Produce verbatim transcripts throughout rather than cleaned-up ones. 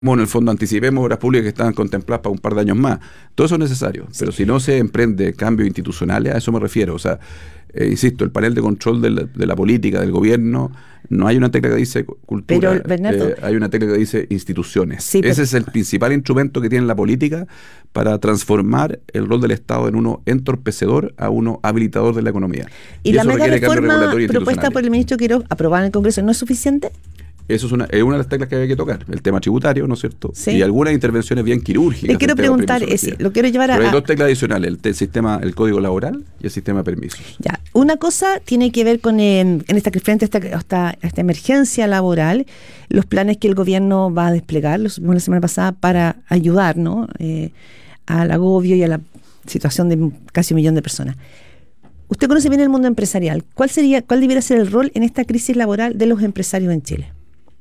Bueno, en el fondo anticipemos obras públicas que estaban contempladas para un par de años más. Todo eso es necesario, sí. Pero si no se emprende cambios institucionales, a eso me refiero. O sea, eh, insisto, el panel de control de la, de la política, del gobierno, no hay una tecla que dice cultura, pero, Bernardo, eh, hay una tecla que dice instituciones. Sí, Ese pero, es el principal instrumento que tiene la política para transformar el rol del Estado en uno entorpecedor a uno habilitador de la economía. ¿Y, y la mega reforma propuesta por el ministro Quirós, aprobada en el Congreso, no es suficiente? Eso es una, es una de las teclas que había que tocar, el tema tributario, ¿no es cierto? Sí. Y algunas intervenciones bien quirúrgicas. Le quiero preguntar, es, lo quiero llevar a... Pero hay dos teclas adicionales, el, el sistema, el código laboral y el sistema de permisos. Ya, una cosa tiene que ver con, eh, en esta, frente a esta, esta, esta emergencia laboral, los planes que el gobierno va a desplegar, los supimos la semana pasada, para ayudar, ¿no? Eh, al agobio y a la situación de casi un millón de personas. Usted conoce bien el mundo empresarial. ¿Cuál sería, cuál debiera ser el rol en esta crisis laboral de los empresarios en Chile?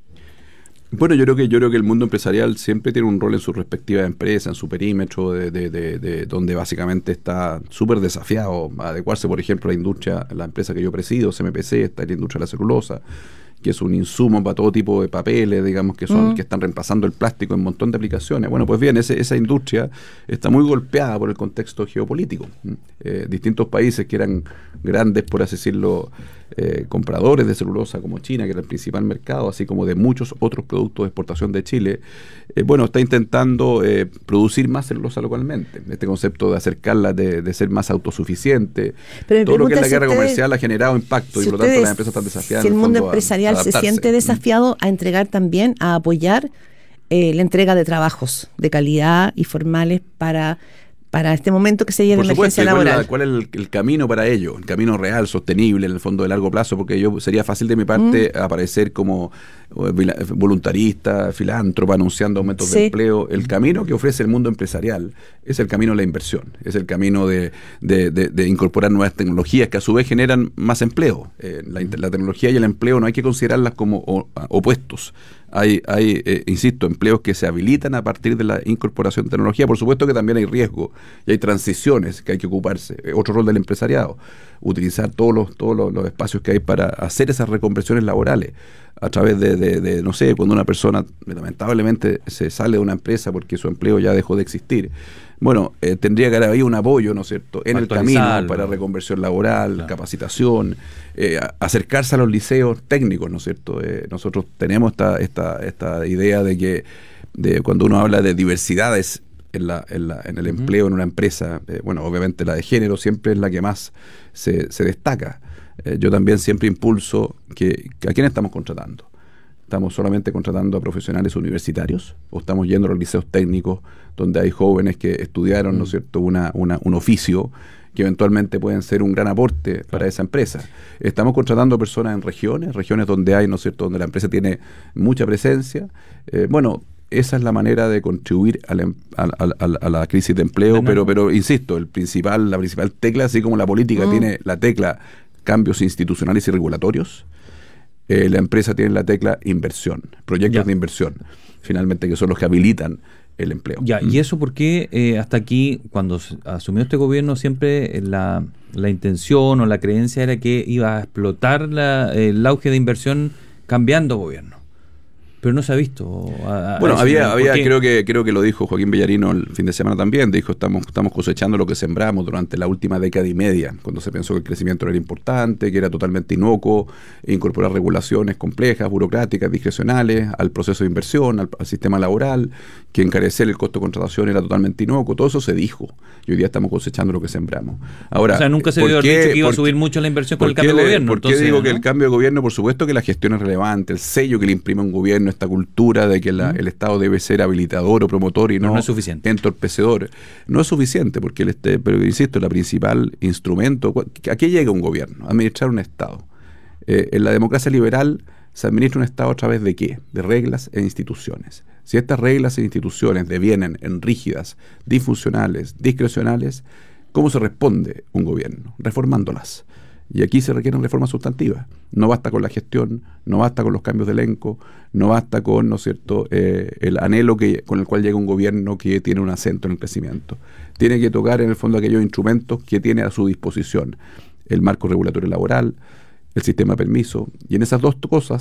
Bueno, yo creo que yo creo que el mundo empresarial siempre tiene un rol en su respectiva empresa, en su perímetro, de, de, de, de donde básicamente está súper desafiado a adecuarse, por ejemplo, a la industria, la empresa que yo presido, C M P C, está en la industria de la celulosa, que es un insumo para todo tipo de papeles, digamos, que son mm. que están reemplazando el plástico en un montón de aplicaciones. Bueno, pues bien, ese, esa industria está muy golpeada por el contexto geopolítico. Eh, distintos países que eran grandes, por así decirlo, eh, compradores de celulosa, como China, que era el principal mercado, así como de muchos otros productos de exportación de Chile, eh, bueno, está intentando eh, producir más celulosa localmente. Este concepto de acercarla, de, de ser más autosuficiente, pero todo lo que es la si guerra ustedes, comercial ha generado impacto si y por lo tanto las empresas están desafiadas. Si el mundo a, empresarial a se siente desafiado a entregar también, a apoyar eh, la entrega de trabajos de calidad y formales para... para este momento que se viene de emergencia laboral. ¿Cuál es el, el camino para ello? El camino real, sostenible, en el fondo de largo plazo, porque yo sería fácil de mi parte mm. aparecer como voluntarista, filántropo, anunciando aumentos sí. de empleo. El camino que ofrece el mundo empresarial es el camino de la inversión, es el camino de, de, de, de incorporar nuevas tecnologías que a su vez generan más empleo. Eh, la, la tecnología y el empleo no hay que considerarlas como o, opuestos. Hay, hay eh, insisto, empleos que se habilitan a partir de la incorporación de tecnología. Por supuesto que también hay riesgo y hay transiciones que hay que ocuparse. Otro rol del empresariado, utilizar todos los, todos los, los espacios que hay para hacer esas reconversiones laborales a través de, de, de, no sé, cuando una persona lamentablemente se sale de una empresa porque su empleo ya dejó de existir. Bueno, eh, tendría que haber ahí un apoyo, ¿no es cierto?, en el camino para reconversión laboral, claro. capacitación, eh, a, acercarse a los liceos técnicos, ¿no es cierto? Eh, nosotros tenemos esta, esta, esta idea de que de cuando uno habla de diversidades en, la, en, la, en el uh-huh. empleo en una empresa, eh, bueno, obviamente la de género siempre es la que más se, se destaca. Eh, yo también siempre impulso que, que ¿a quién estamos contratando? ¿Estamos solamente contratando a profesionales universitarios o estamos yendo a los liceos técnicos donde hay jóvenes que estudiaron, mm. ¿no es cierto?, una, una, un oficio que eventualmente pueden ser un gran aporte claro. para esa empresa? Estamos contratando personas en regiones, regiones donde hay, ¿no es cierto?, donde la empresa tiene mucha presencia. Eh, bueno, esa es la manera de contribuir a la, a, a, a la crisis de empleo, no, no. pero pero insisto, el principal, la principal tecla, así como la política mm. tiene la tecla cambios institucionales y regulatorios, Eh, la empresa tiene la tecla inversión, proyectos ya. de inversión, finalmente, que son los que habilitan el empleo. Ya, ¿y eso por qué eh, hasta aquí, cuando asumió este gobierno, siempre la, la intención o la creencia era que iba a explotar la, el auge de inversión cambiando gobierno? Pero no se ha visto. A, a bueno, eso, había, había creo que creo que lo dijo Joaquín Bellarino el fin de semana también, dijo estamos estamos cosechando lo que sembramos durante la última década y media, cuando se pensó que el crecimiento no era importante, que era totalmente inocuo, incorporar regulaciones complejas, burocráticas, discrecionales al proceso de inversión, al, al sistema laboral, que encarecer el costo de contratación era totalmente inocuo, todo eso se dijo, y hoy día estamos cosechando lo que sembramos. Ahora, o sea, nunca se dio el dicho que iba a subir mucho la inversión con el cambio de gobierno. ¿Por qué digo ¿no? que el cambio de gobierno? Por supuesto que la gestión es relevante, el sello que le imprime un gobierno, esta cultura de que la, ¿Mm? el Estado debe ser habilitador o promotor y no, no es suficiente. entorpecedor. No es suficiente porque, el este, pero insisto, el principal instrumento, ¿a qué llega un gobierno? A administrar un Estado. Eh, en la democracia liberal se administra un Estado a través de ¿qué? De reglas e instituciones. Si estas reglas e instituciones devienen en rígidas, disfuncionales, discrecionales, ¿cómo se responde un gobierno? Reformándolas. Y aquí se requieren reformas sustantivas. No basta con la gestión, no basta con los cambios de elenco, no basta con, ¿no es cierto?, eh, el anhelo que, con el cual llega un gobierno que tiene un acento en el crecimiento. Tiene que tocar en el fondo aquellos instrumentos que tiene a su disposición. El marco regulatorio laboral, el sistema de permiso. Y en esas dos cosas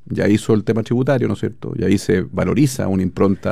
ya hizo el tema tributario, ¿no es cierto? Y ahí se valoriza una impronta